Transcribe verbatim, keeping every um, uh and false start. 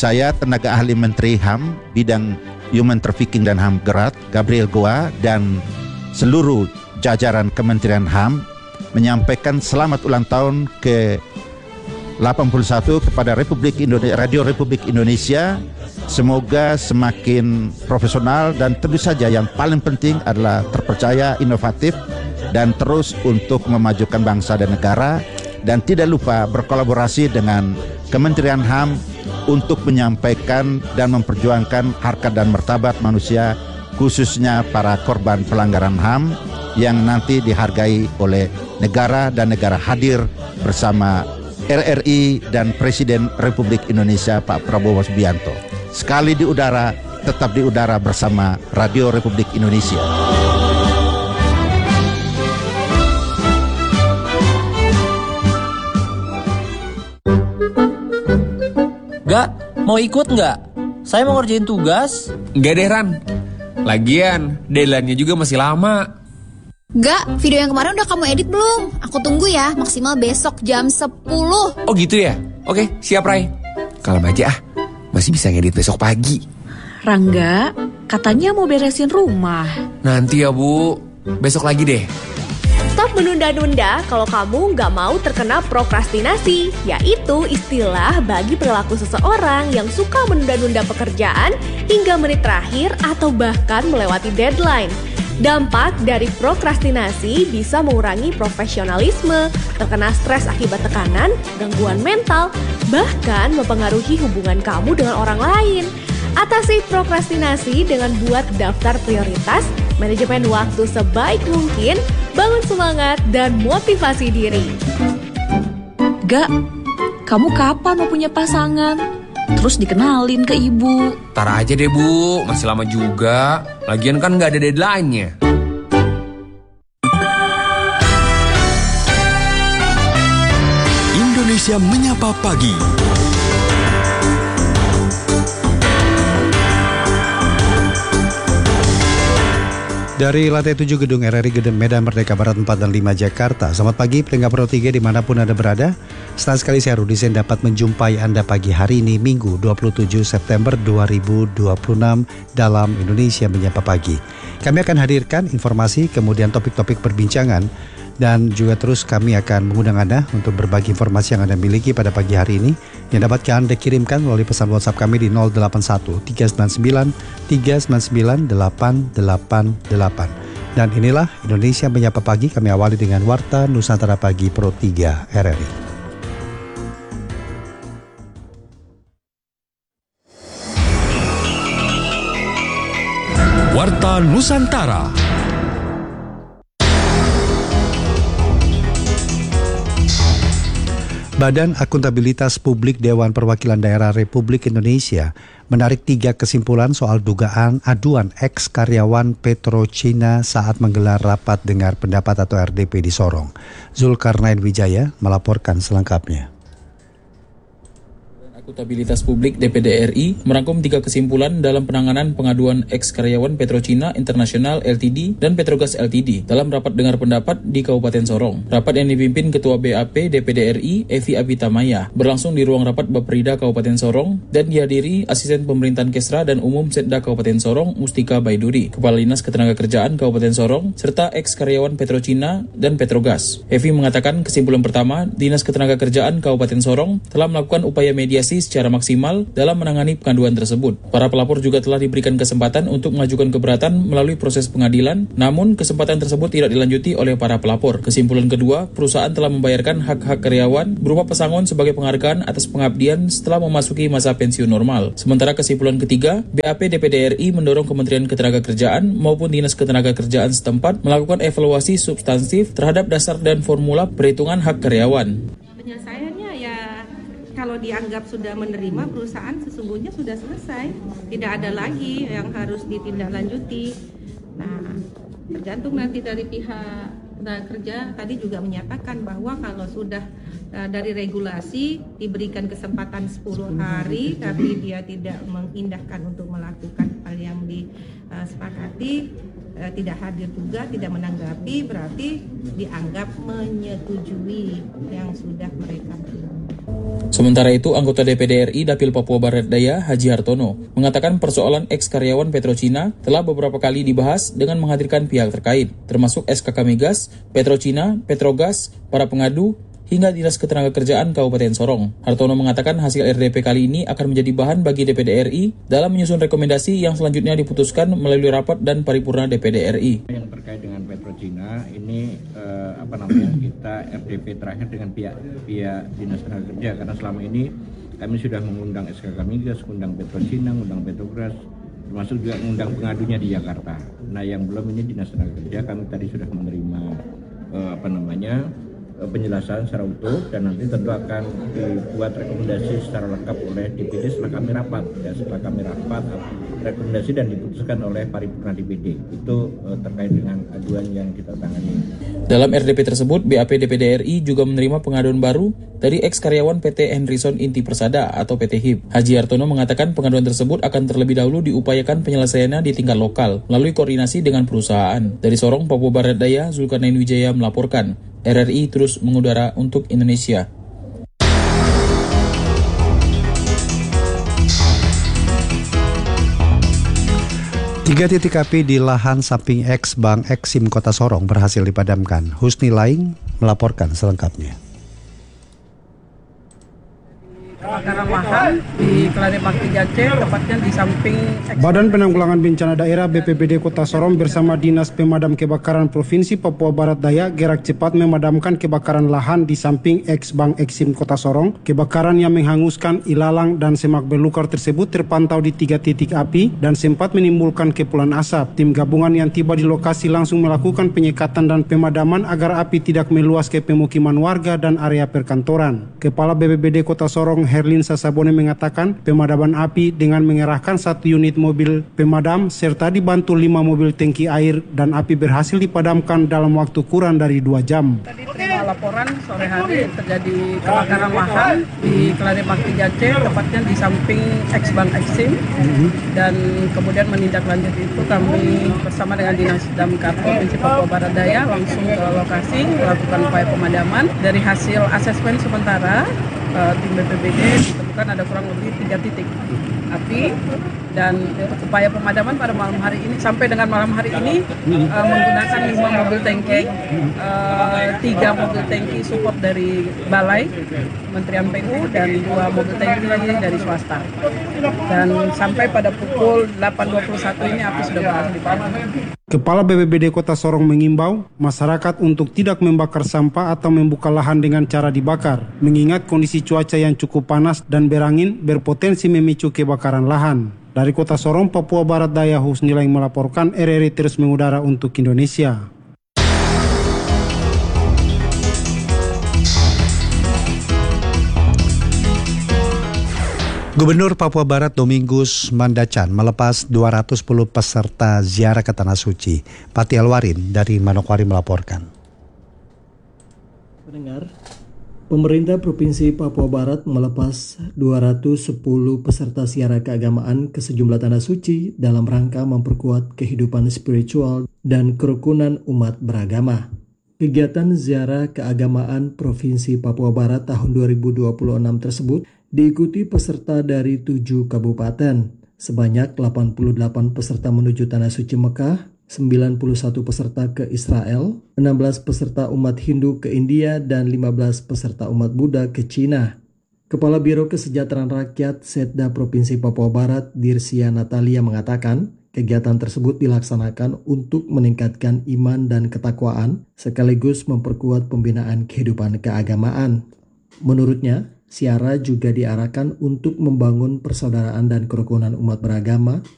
saya tenaga ahli Menteri H A M bidang Human Trafficking dan H A M Gerat, Gabriel Goa, dan seluruh jajaran Kementerian H A M menyampaikan selamat ulang tahun ke delapan puluh satu kepada Republik Indonesia, Radio Republik Indonesia. Semoga semakin profesional dan tentu saja yang paling penting adalah terpercaya, inovatif, dan terus untuk memajukan bangsa dan negara, dan tidak lupa berkolaborasi dengan Kementerian H A M untuk menyampaikan dan memperjuangkan harkat dan martabat manusia, khususnya para korban pelanggaran H A M yang nanti dihargai oleh negara dan negara hadir bersama R R I dan Presiden Republik Indonesia Pak Prabowo Subianto. Sekali di udara, tetap di udara bersama Radio Republik Indonesia. Gak, mau ikut nggak? Saya mau ngerjain tugas. Nggak deh Ran, lagian deadline-nya juga masih lama. Gak, video yang kemarin udah kamu edit belum? Aku tunggu ya, maksimal besok jam sepuluh. Oh gitu ya? Oke, siap Rai. Kalem aja ah, masih bisa ngedit besok pagi. Rangga, katanya mau beresin rumah. Nanti ya Bu, besok lagi deh. Stop menunda-nunda kalau kamu nggak mau terkena prokrastinasi, yaitu istilah bagi perilaku seseorang yang suka menunda-nunda pekerjaan hingga menit terakhir atau bahkan melewati deadline. Dampak dari prokrastinasi bisa mengurangi profesionalisme, terkena stres akibat tekanan, gangguan mental, bahkan mempengaruhi hubungan kamu dengan orang lain. Atasi prokrastinasi dengan buat daftar prioritas, manajemen waktu sebaik mungkin, bangun semangat, dan motivasi diri. Gak, kamu kapan mau punya pasangan? Terus dikenalin ke ibu. Tar aja deh Bu, masih lama juga. Lagian kan gak ada deadline-nya. Indonesia Menyapa Pagi. Dari lantai tujuh Gedung R R I Gedung Medan Merdeka Barat empat dan lima Jakarta. Selamat pagi pendengar Pro tiga dimanapun Anda berada. Senang sekali saya Rudi Sen dapat menjumpai Anda pagi hari ini Minggu dua puluh tujuh September dua ribu dua puluh enam dalam Indonesia Menyapa Pagi. Kami akan hadirkan informasi, kemudian topik-topik perbincangan, dan juga terus kami akan mengundang Anda untuk berbagi informasi yang Anda miliki pada pagi hari ini yang dapat Anda kirimkan melalui pesan WhatsApp kami di nol delapan satu tiga sembilan sembilan tiga sembilan sembilan delapan delapan delapan. Dan inilah Indonesia Menyapa Pagi, kami awali dengan Warta Nusantara Pagi Pro tiga R R I. Warta Nusantara. Badan Akuntabilitas Publik Dewan Perwakilan Daerah Republik Indonesia menarik tiga kesimpulan soal dugaan aduan ex-karyawan Petrochina saat menggelar rapat dengar pendapat atau R D P di Sorong. Zulkarnain Wijaya melaporkan selengkapnya. Akuntabilitas Publik D P D R I merangkum tiga kesimpulan dalam penanganan pengaduan ex-karyawan Petrochina International L T D dan Petrogas L T D dalam rapat dengar pendapat di Kabupaten Sorong. Rapat yang dipimpin Ketua B A P D P D R I Evi Abitamaya berlangsung di ruang rapat Baperida Kabupaten Sorong dan dihadiri Asisten Pemerintahan Kesra dan Umum Setda Kabupaten Sorong Mustika Baiduri, Kepala Dinas Ketenagakerjaan Kabupaten Sorong, serta ex-karyawan Petrochina dan Petrogas. Evi mengatakan kesimpulan pertama, Dinas Ketenagakerjaan Kabupaten Sorong telah melakukan upaya mediasi secara maksimal dalam menangani pengaduan tersebut. Para pelapor juga telah diberikan kesempatan untuk mengajukan keberatan melalui proses pengadilan, namun kesempatan tersebut tidak dilanjuti oleh para pelapor. Kesimpulan kedua, perusahaan telah membayarkan hak-hak karyawan berupa pesangon sebagai penghargaan atas pengabdian setelah memasuki masa pensiun normal. Sementara kesimpulan ketiga, B A P D P D R I mendorong Kementerian Ketenagakerjaan maupun Dinas Ketenagakerjaan setempat melakukan evaluasi substansif terhadap dasar dan formula perhitungan hak karyawan. Penyelesaiannya ya, kalau dianggap sudah menerima, perusahaan sesungguhnya sudah selesai, tidak ada lagi yang harus ditindaklanjuti. Nah, tergantung nanti dari pihak tenaga kerja tadi juga menyatakan bahwa kalau sudah uh, dari regulasi diberikan kesempatan sepuluh hari tapi dia tidak mengindahkan untuk melakukan hal yang disepakati, uh, tidak hadir juga, tidak menanggapi, berarti dianggap menyetujui yang sudah mereka terima. Sementara itu, anggota D P D R I Dapil Papua Barat Daya, Haji Hartono, mengatakan persoalan eks-karyawan Petrocina telah beberapa kali dibahas dengan menghadirkan pihak terkait, termasuk S K K Migas, Petrocina, Petrogas, para pengadu, hingga Dinas Ketenagakerjaan Kabupaten Sorong. Hartono mengatakan hasil R D P kali ini akan menjadi bahan bagi D P D R I dalam menyusun rekomendasi yang selanjutnya diputuskan melalui rapat dan paripurna D P D R I. Yang terkait dengan Petrocina ini eh, apa namanya kita R D P terakhir dengan pihak pihak Dinas Tenaga Kerja, karena selama ini kami sudah mengundang S K K Migas, mengundang Petrocina, mengundang Petrogas, termasuk juga mengundang pengadunya di Jakarta. Nah yang belum ini Dinas Tenaga Kerja, kami tadi sudah menerima eh, apa namanya penjelasan secara utuh, dan nanti tentu akan dibuat rekomendasi secara lengkap oleh D P D setelah kami rapat. Ya, setelah kami rapat, rekomendasi dan diputuskan oleh paripurna D P D. Itu uh, terkait dengan aduan yang kita tangani. Dalam R D P tersebut, B A P D P D R I juga menerima pengaduan baru dari eks-karyawan P T Henryson Inti Persada atau P T H I P. Haji Hartono mengatakan pengaduan tersebut akan terlebih dahulu diupayakan penyelesaiannya di tingkat lokal melalui koordinasi dengan perusahaan. Dari Sorong, Papua Barat Daya, Zulkarnain Wijaya melaporkan. R R I terus mengudara untuk Indonesia. Tiga titik api di lahan samping eks Bank Eksim Kota Sorong berhasil dipadamkan. Husni Laing melaporkan selengkapnya. Kebakaran lahan di Kelarimak tiga C, tepatnya di samping Badan Penanggulangan Bencana Daerah B P B D Kota Sorong bersama Dinas Pemadam Kebakaran Provinsi Papua Barat Daya gerak cepat memadamkan kebakaran lahan di samping eks Bank Eksim Kota Sorong. Kebakaran yang menghanguskan ilalang dan semak belukar tersebut terpantau di tiga titik api dan sempat menimbulkan kepulan asap. Tim gabungan yang tiba di lokasi langsung melakukan penyekatan dan pemadaman agar api tidak meluas ke pemukiman warga dan area perkantoran. Kepala B P B D Kota Sorong Herlin Sasabone mengatakan pemadaman api dengan mengerahkan satu unit mobil pemadam serta dibantu lima mobil tangki air dan api berhasil dipadamkan dalam waktu kurang dari dua jam. Tadi terima laporan sore hari terjadi kebakaran lahan di Kelarimak tiga C, tepatnya di samping eks Bank Eksim, dan kemudian menindaklanjuti itu kami bersama dengan Dinas Damkar Provinsi Papua Barat Daya langsung ke lokasi melakukan upaya pemadaman. Dari hasil asesmen sementara Uh, tim B P B D ditemukan ada kurang lebih tiga titik api, dan untuk upaya pemadaman pada malam hari ini sampai dengan malam hari ini uh, menggunakan lima mobil tangki, uh, tiga mobil tangki support dari Balai Kementerian P U dan dua mobil tangki dari swasta. Dan sampai pada pukul delapan dua puluh satu ini api sudah berhasil dipadamkan. Kepala B P B D Kota Sorong mengimbau masyarakat untuk tidak membakar sampah atau membuka lahan dengan cara dibakar, mengingat kondisi cuaca yang cukup panas dan berangin berpotensi memicu kebakaran lahan. Dari Kota Sorong, Papua Barat Daya, Husni Laing melaporkan. R R I terus mengudara untuk Indonesia. Gubernur Papua Barat Domingus Mandacan melepas dua ratus sepuluh peserta ziarah ke Tanah Suci. Pati Alwarin dari Manokwari melaporkan. Pendengar, pemerintah Provinsi Papua Barat melepas dua ratus sepuluh peserta ziarah keagamaan ke sejumlah Tanah Suci dalam rangka memperkuat kehidupan spiritual dan kerukunan umat beragama. Kegiatan ziarah keagamaan Provinsi Papua Barat tahun dua ribu dua puluh enam tersebut diikuti peserta dari tujuh kabupaten. Sebanyak delapan puluh delapan peserta menuju Tanah Suci Mekah, sembilan puluh satu peserta ke Israel, enam belas peserta umat Hindu ke India, dan lima belas peserta umat Buddha ke Cina. Kepala Biro Kesejahteraan Rakyat Setda Provinsi Papua Barat, Dirsia Natalia mengatakan, kegiatan tersebut dilaksanakan untuk meningkatkan iman dan ketakwaan, sekaligus memperkuat pembinaan kehidupan keagamaan. Menurutnya, ziarah juga diarahkan untuk membangun persaudaraan dan kerukunan umat beragama